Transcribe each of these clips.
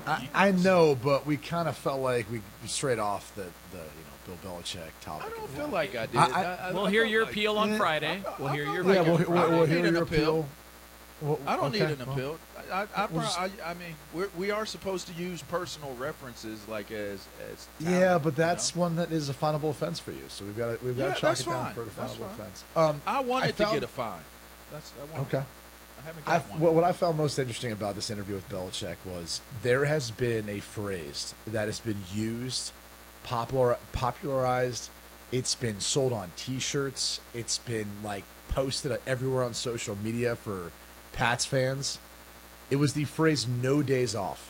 I know, but we kind of felt like we straight off the Bill Belichick topic. I don't feel like I did. We'll hear your appeal on Friday. We'll hear your Yeah, appeal. we'll hear need an your appeal. appeal. Well, I don't need okay, an well, appeal. I mean, we are supposed to use personal references like as talent, yeah, but that's you know? one that is a finable offense for you. So we've got to chalk that's it down fine. for a That's finable fine. offense. I wanted to found- get a fine. Okay. I haven't got one. What I found most interesting about this interview with Belichick was there has been a phrase that has been used, popularized. It's been sold on T-shirts. It's been like posted everywhere on social media for Pats fans. It was the phrase "no days off,"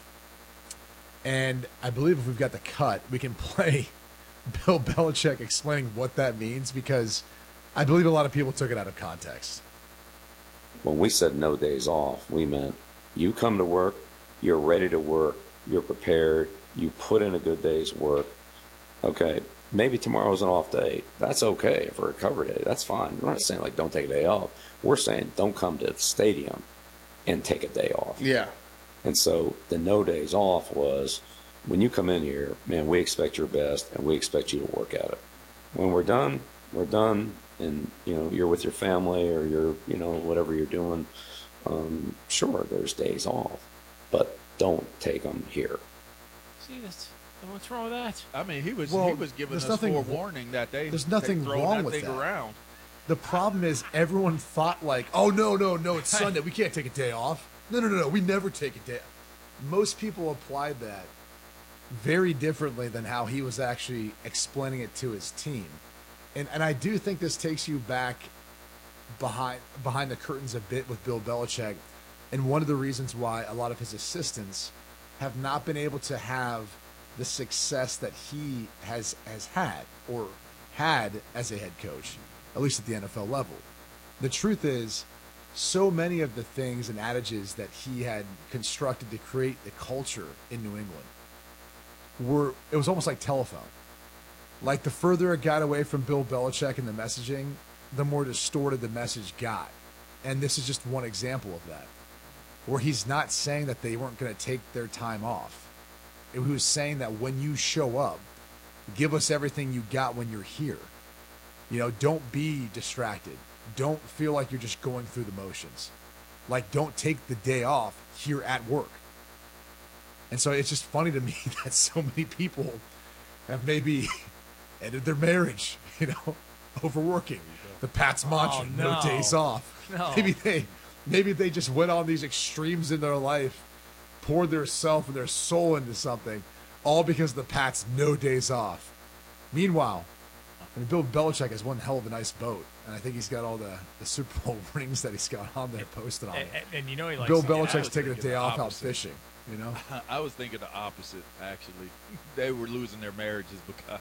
and I believe if we've got the cut, we can play Bill Belichick explaining what that means because I believe a lot of people took it out of context. When we said no days off, we meant you come to work, you're ready to work, you're prepared, you put in a good day's work. Okay, maybe tomorrow's an off day. That's okay for a recovery day. That's fine. We're not saying like don't take a day off. We're saying don't come to the stadium and take a day off. Yeah. And so the no days off was when you come in here, man, we expect your best and we expect you to work at it. When we're done, we're done. And, you know, you're with your family or you're, you know, whatever you're doing. Sure, there's days off, but don't take them here. See, what's wrong with that? I mean, he was giving there's us nothing- forewarning that day. there's nothing throwing wrong that with thing that. around. The problem is everyone thought like, oh, no, it's Sunday. We can't take a day off. No. We never take a day. Most people applied that very differently than how he was actually explaining it to his team. And I do think this takes you back behind the curtains a bit with Bill Belichick. And one of the reasons why a lot of his assistants have not been able to have the success that he has had or had as a head coach, at least at the NFL level. The truth is, so many of the things and adages that he had constructed to create the culture in New England it was almost like telephone. Like the further it got away from Bill Belichick and the messaging, the more distorted the message got. And this is just one example of that, where he's not saying that they weren't going to take their time off. He was saying that when you show up, give us everything you got when you're here. You know, don't be distracted. Don't feel like you're just going through the motions. Like, don't take the day off here at work. And so it's just funny to me that so many people have maybe ended their marriage, you know, overworking. The Pats mantra, no days off. No. Maybe they just went on these extremes in their life, poured their self and their soul into something, all because the Pats no days off. Meanwhile, I mean, Bill Belichick has one hell of a nice boat, and I think he's got all the Super Bowl rings that he's got on there posted on it. And you know he likes Bill to get Belichick's out. taking a thinking day the off out opposite. fishing, you know? I was thinking the opposite, actually. They were losing their marriages because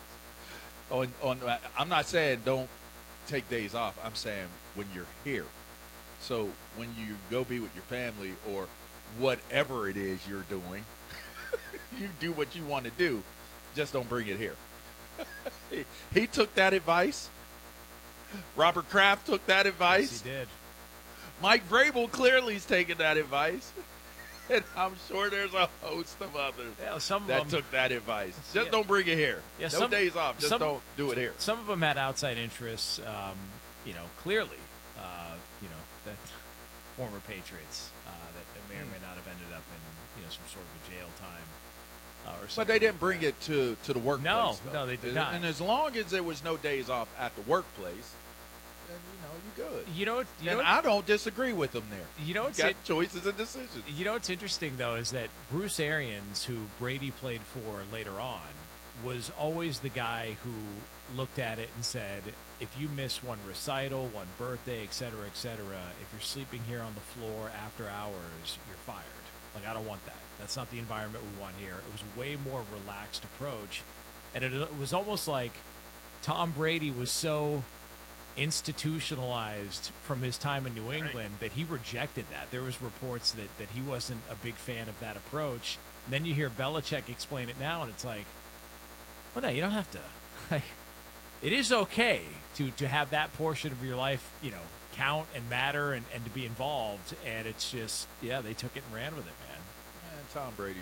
I'm not saying don't take days off. I'm saying when you're here. So when you go be with your family or whatever it is you're doing, you do what you want to do. Just don't bring it here. He took that advice. Robert Kraft took that advice. Yes, he did. Mike Vrabel clearly is taking that advice. And I'm sure there's a host of others Yeah, some of that them, took that advice. Just Yeah. don't bring it here. Yeah, no some- days off. Just some- don't do it here. Some of them had outside interests, clearly, that former Patriots that may or may not have ended up in, some sort of a jail time. Or But something they didn't like bring that. it to the workplace. No, though. no, they did not. And as long as there was no days off at the workplace, then you're good. You know, And I don't disagree with them there. you know, it's Got choices and decisions. You know what's interesting, though, is that Bruce Arians, who Brady played for later on, was always the guy who looked at it and said, if you miss one recital, one birthday, et cetera, if you're sleeping here on the floor after hours, you're fired. Like, I don't want that. That's not the environment we want here. It was a way more relaxed approach. And it was almost like Tom Brady was so institutionalized from his time in New England that he rejected that. There was reports that he wasn't a big fan of that approach. And then you hear Belichick explain it now, and it's like, well, no, you don't have to. Like, it is okay to have that portion of your life, count and matter and to be involved. And it's just, they took it and ran with it, man. And Tom Brady